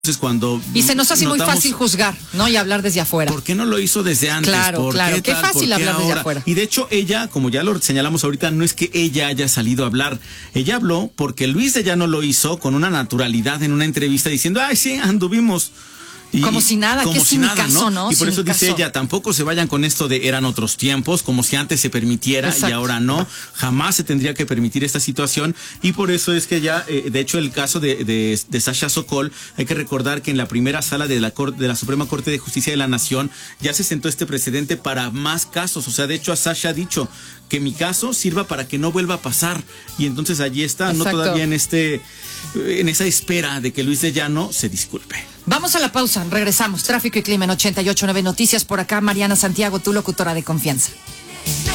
Entonces, cuando y se nos hace muy fácil juzgar, ¿no? Y hablar desde afuera. ¿Por qué no lo hizo desde antes? Claro, claro. Qué fácil hablar desde afuera. Y de hecho, ella, como ya lo señalamos ahorita, no es que ella haya salido a hablar. Ella habló porque Luis de Llano lo hizo con una naturalidad en una entrevista diciendo, ay, sí, anduvimos. Como si nada, como que es si sin nada, caso, ¿no? Y por eso dice ella, tampoco se vayan con esto de eran otros tiempos, como si antes se permitiera. Exacto. Y ahora no. Jamás se tendría que permitir esta situación. Y por eso es que ya, de hecho, el caso de Sasha Sokol, hay que recordar que en la primera sala de la Suprema Corte de Justicia de la Nación ya se sentó este precedente para más casos. O sea, de hecho, a Sasha ha dicho que mi caso sirva para que no vuelva a pasar. Y entonces allí está, exacto, no todavía en esa espera de que Luis de Llano se disculpe. Vamos a la pausa, regresamos. Tráfico y clima en 88.9 Noticias. Por acá, Mariana Santiago, tu locutora de confianza.